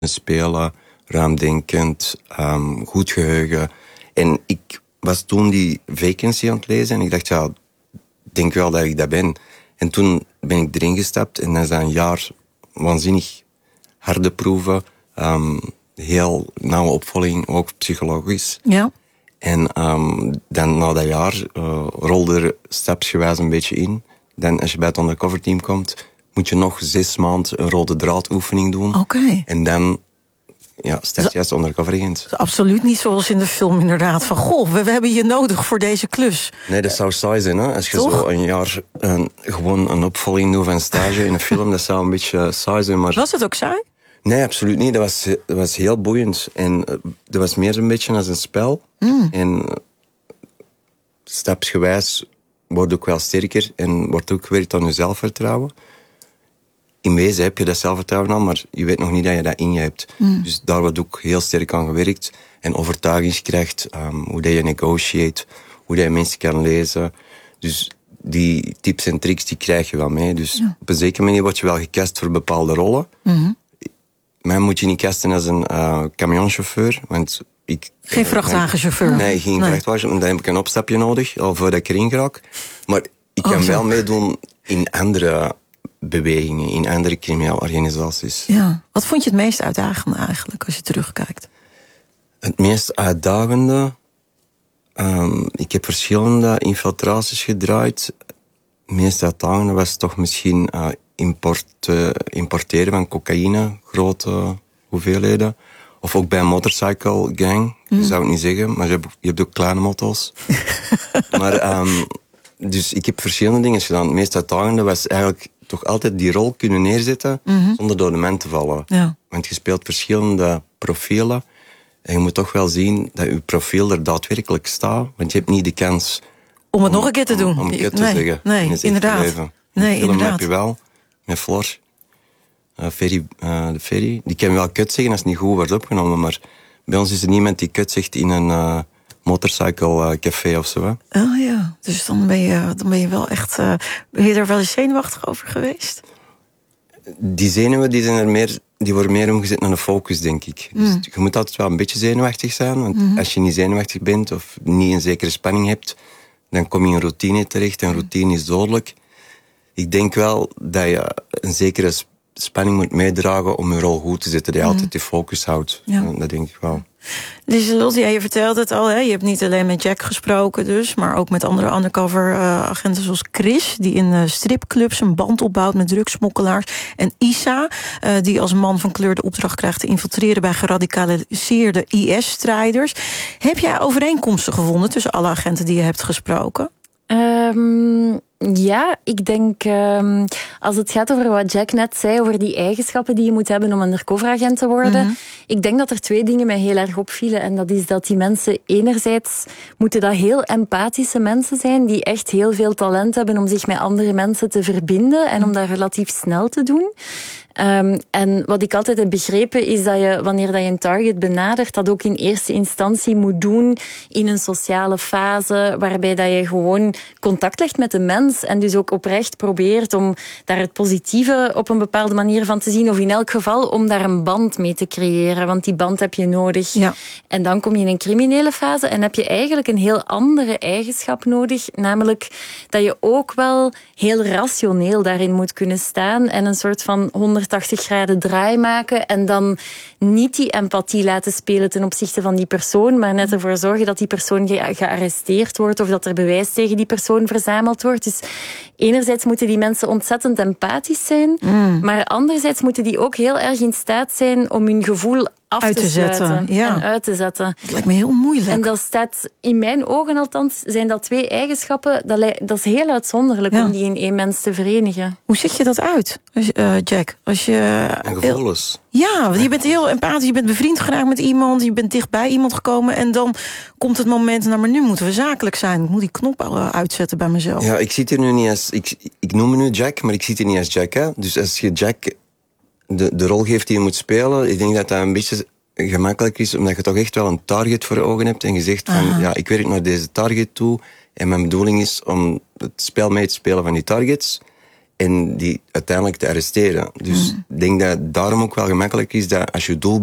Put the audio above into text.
spelen, ruimdenkend, goed geheugen. En ik was toen die vacancy aan het lezen en ik dacht, ja, ik denk wel dat ik dat ben. En toen ben ik erin gestapt en dan is dat een jaar waanzinnig harde proeven, heel nauwe opvolging, ook psychologisch. Ja. En dan na dat jaar rolde er stapsgewijs een beetje in. Dan als je bij het undercover team komt, moet je nog 6 maanden een rode draadoefening doen. Oké. En dan start je als undercover agent. Absoluut niet zoals in de film inderdaad. Van, goh, we hebben je nodig voor deze klus. Nee, dat zou saai zijn, hè. Als je Toch? zo een jaar gewoon een opvolging doet van stage in een film, dat zou een beetje saai zijn. Maar... Was het ook saai? Nee, absoluut niet. Dat was heel boeiend. En dat was meer een beetje als een spel. En stapsgewijs wordt ook wel sterker en wordt ook gewerkt aan je zelfvertrouwen. In wezen heb je dat zelfvertrouwen al, maar je weet nog niet dat je dat in je hebt. Dus daar wordt ook heel sterk aan gewerkt. En overtuigingskracht, hoe dat je negotiate, hoe dat je mensen kan lezen. Dus die tips en tricks die krijg je wel mee. Dus op een zekere manier word je wel gecast voor bepaalde rollen. Mij moet je niet casten als een camionchauffeur, want Geen vrachtwagenchauffeur? Nee, geen vrachtwagen, want dan heb ik een opstapje nodig, al voordat ik erin raak. Maar ik kan wel meedoen in andere bewegingen, in andere criminele organisaties. Ja. Wat vond je het meest uitdagende eigenlijk, als je terugkijkt? Het meest uitdagende... ik heb verschillende infiltraties gedraaid. Het meest uitdagende was toch misschien importeren van cocaïne, grote hoeveelheden. Of ook bij een motorcycle gang, je zou het niet zeggen, maar je hebt ook kleine motto's. Maar, dus ik heb verschillende dingen gedaan. Het meest uitdagende was eigenlijk toch altijd die rol kunnen neerzetten zonder door de man te vallen. Ja. Want je speelt verschillende profielen en je moet toch wel zien dat je profiel er daadwerkelijk staat, want je hebt niet de kans Om het nog een keer te doen. Om een keer te zeggen. Nee, in het echte inderdaad. leven. Nee, in film inderdaad. heb je wel, met Floor, de Ferry. Die kan wel kut zeggen als het niet goed wordt opgenomen, maar bij ons is er niemand die kut zegt in een motorcycle café of zo. Hè? Oh ja, dus dan ben je wel echt... ben je er wel eens zenuwachtig over geweest? Die zenuwen die worden meer omgezet naar een focus, denk ik. Dus je moet altijd wel een beetje zenuwachtig zijn, want als je niet zenuwachtig bent of niet een zekere spanning hebt, dan kom je in een routine terecht en routine is dodelijk. Ik denk wel dat je een zekere spanning moet meedragen om je rol goed te zetten, dat je altijd je focus houdt. Ja. Dat denk ik wel. Lieselot, je vertelt het al, hè? Je hebt niet alleen met Jack gesproken dus, maar ook met andere undercover agenten zoals Chris, die in stripclubs een band opbouwt met drugsmokkelaars. En Issa, die als man van kleur de opdracht krijgt te infiltreren bij geradicaliseerde IS-strijders. Heb jij overeenkomsten gevonden tussen alle agenten die je hebt gesproken? Ja, ik denk, als het gaat over wat Jack net zei, over die eigenschappen die je moet hebben om undercoveragent te worden, ik denk dat er 2 dingen mij heel erg opvielen. En dat is dat die mensen enerzijds moeten dat heel empathische mensen zijn, die echt heel veel talent hebben om zich met andere mensen te verbinden en om dat relatief snel te doen. En wat ik altijd heb begrepen is dat je, wanneer dat je een target benadert, dat ook in eerste instantie moet doen in een sociale fase, waarbij dat je gewoon contact legt met de mens en dus ook oprecht probeert om daar het positieve op een bepaalde manier van te zien, of in elk geval om daar een band mee te creëren, want die band heb je nodig. Ja. En dan kom je in een criminele fase en heb je eigenlijk een heel andere eigenschap nodig, namelijk dat je ook wel heel rationeel daarin moet kunnen staan en een soort van 180 graden draai maken en dan niet die empathie laten spelen ten opzichte van die persoon, maar net ervoor zorgen dat die persoon gearresteerd wordt of dat er bewijs tegen die persoon verzameld wordt. Dus enerzijds moeten die mensen ontzettend empathisch zijn, maar anderzijds moeten die ook heel erg in staat zijn om hun gevoel uit te sluiten en uit te zetten. Dat lijkt me heel moeilijk. En dat staat, in mijn ogen althans, zijn dat 2 eigenschappen, dat is heel uitzonderlijk om die in 1 mens te verenigen. Hoe ziet je dat uit, Jack? Als je En gevoelens. Ja, want je bent heel empathisch, je bent bevriend geraakt met iemand, je bent dicht bij iemand gekomen en dan komt het moment, nou maar nu moeten we zakelijk zijn. Ik moet die knop uitzetten bij mezelf. Ja, ik zit hier nu niet als... Ik noem me nu Jack, maar ik zit hier niet als Jack. Hè? Dus als je Jack de rol geeft die je moet spelen, ik denk dat dat een beetje gemakkelijk is, omdat je toch echt wel een target voor ogen hebt en je zegt van, ja, ik werk naar deze target toe en mijn bedoeling is om het spel mee te spelen van die targets. en die uiteindelijk te arresteren. Dus ik denk dat het daarom ook wel gemakkelijk is dat als je doel